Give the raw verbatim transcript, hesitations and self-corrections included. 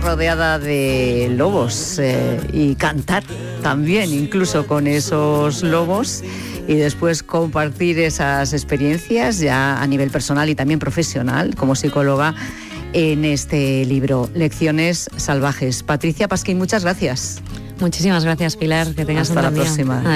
rodeada de lobos eh, y cantar también, incluso con esos lobos, y después compartir esas experiencias ya a nivel personal y también profesional como psicóloga en este libro, Lecciones Salvajes. Patricia Pasquín, muchas gracias. Muchísimas gracias, Pilar, que tengas Hasta un la buen día. próxima.